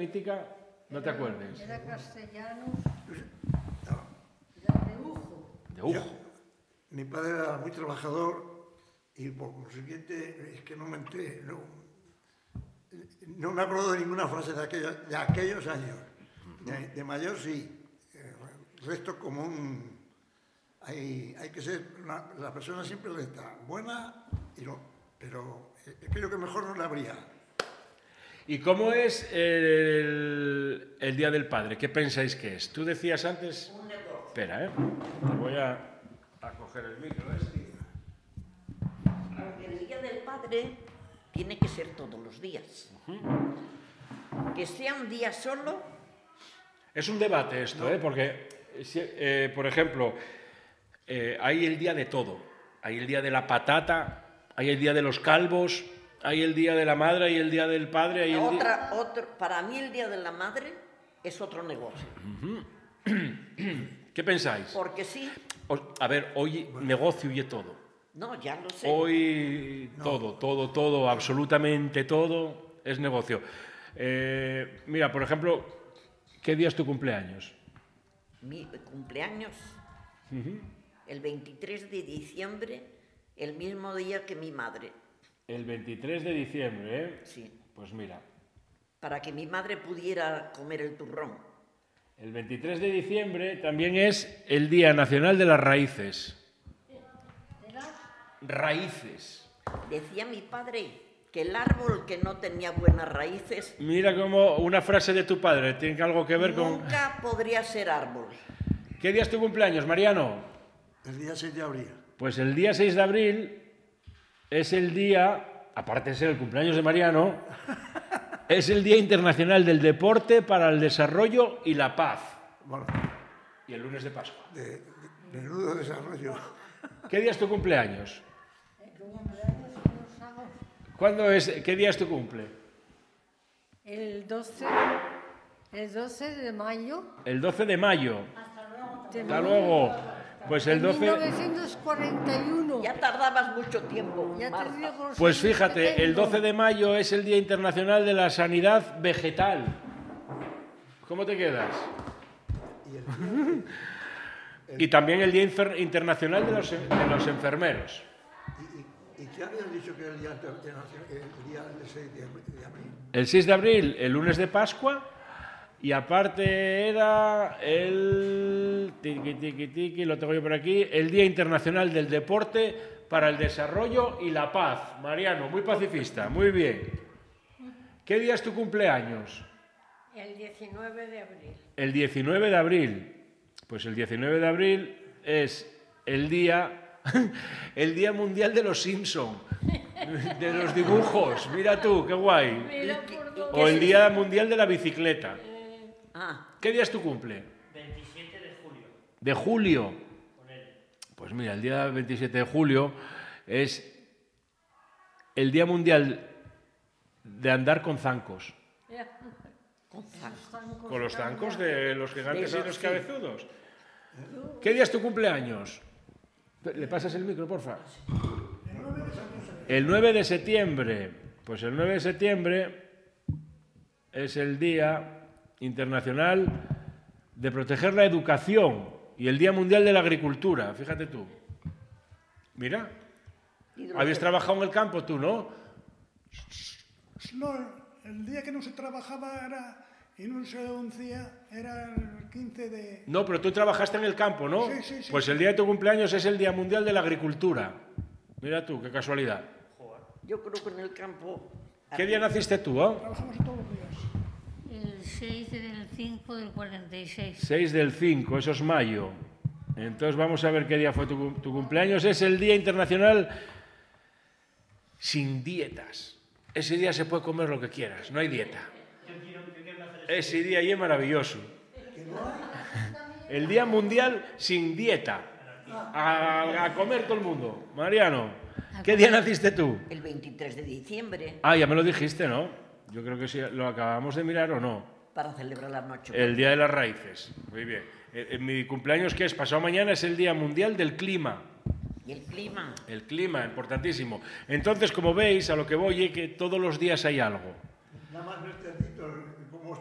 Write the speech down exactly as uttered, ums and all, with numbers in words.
mítica, no te acuerdes. Era castellano, No. era de Ujo. De Ujo. Yo- mi padre era muy trabajador y por consiguiente es que no me enteré, no, no me acuerdo de ninguna frase de aquellos, de aquellos años. De, de mayor sí. El resto como un... Hay, hay que ser una, la persona siempre recta, buena, y no, pero eh, creo que mejor no la habría. ¿Y cómo es el, el Día del Padre? ¿Qué pensáis que es? Tú decías antes... Un negocio. Espera, ¿eh? Te voy a, a coger el micro. ¿eh? Porque el Día del Padre tiene que ser todos los días. Que sea un día solo, Es un debate esto, ¿eh? Porque, si- eh, por ejemplo, eh, hay el día de todo. Hay el día de la patata, hay el día de los calvos, hay el día de la madre, hay el día del padre, hay el día... otra, otro, para mí el Día de la Madre es otro negocio. ¿Qué pensáis? Porque sí, Os- a ver, hoy negocio y todo. no, ya lo sé. Hoy todo, todo, todo, absolutamente todo es negocio. Eh, mira, por ejemplo, ¿qué día es tu cumpleaños? Mi cumpleaños, el veintitrés de diciembre, el mismo día que mi madre. El veintitrés de diciembre, ¿eh? Sí, Pues mira, para que mi madre pudiera comer el turrón. el veintitrés de diciembre también es el Día Nacional de las Raíces. Raíces. Decía mi padre que el árbol que no tenía buenas raíces Mira cómo una frase de tu padre tiene algo que ver con... nunca podría ser árbol. ¿Qué día es tu cumpleaños, Mariano? El día seis de abril. Pues el día seis de abril es el día, aparte de ser el cumpleaños de Mariano, es el Día Internacional del Deporte para el Desarrollo y la Paz. Bueno, Y el lunes de Pascua. de, de menudo desarrollo. ¿Qué día es tu cumpleaños? ¿Cuándo es, ¿Qué día es tu cumple? El doce, el doce de mayo El doce de mayo. de Hasta luego. Pues el en doce... mil novecientos cuarenta y uno. Ya tardabas mucho tiempo, Ya te Marta. digo los Pues años que fíjate, el tengo. doce de mayo es el Día Internacional de la Sanidad Vegetal. ¿Cómo te quedas? Y también el Día Infer- Internacional de los, de los Enfermeros. ¿Y, y, y qué habías dicho que era el día, internacional- el día del seis de abri- de abril? El seis de abril, el lunes de Pascua, y aparte era el... Tiki, tiki, tiki, lo tengo yo por aquí, el Día Internacional del Deporte para el Desarrollo y la Paz. Mariano, muy pacifista, muy bien. ¿Qué día es tu cumpleaños? El diecinueve de abril. El diecinueve de abril. Pues el diecinueve de abril es el día, el día mundial de los Simpson, de los dibujos. Mira tú, qué guay. Mira por dónde. O el día mundial de la bicicleta. Ah, ¿Qué día es tu cumple? veintisiete de julio. De julio. Con él. Pues mira, el día veintisiete de julio es el día mundial de andar con zancos. con zancos. Con los zancos de los gigantes De y los- los sí. cabezudos. ¿Qué día es tu cumpleaños? ¿Le pasas el micro, porfa? El nueve de septiembre. Pues el nueve de septiembre es el Día Internacional de Proteger la Educación y el Día Mundial de la Agricultura. Fíjate tú. Mira, Y de los habías que- trabajado en el campo tú, ¿no? No, el día que no se trabajaba era, y no se denuncia era el quince de... No, pero tú trabajaste en el campo, ¿no? Sí, sí, sí. Pues el día de tu cumpleaños es el Día Mundial de la Agricultura. Mira tú, qué casualidad. Yo creo que en el campo... ¿Qué día naciste tú, oh? Trabajamos todos los días. El seis del cinco del cuarenta y seis. seis del cinco, eso es mayo. Entonces vamos a ver qué día fue tu, cum- tu cumpleaños. Es el Día Internacional sin dietas. Ese día se puede comer lo que quieras, no hay dieta. Ese día ahí es maravilloso. El Día Mundial sin dieta. A, a comer todo el mundo. Mariano, ¿qué día naciste tú? El veintitrés de diciembre, Ah, ya me lo dijiste, ¿no? Yo creo que sí, lo acabamos de mirar o no. para celebrar la noche. El Día de las Raíces. Muy bien. Eh, eh, mi cumpleaños, que es pasado mañana, es el Día Mundial del Clima. Y el clima. El clima, importantísimo. Entonces, como veis, a lo que voy es que todos los días hay algo. Nada más verte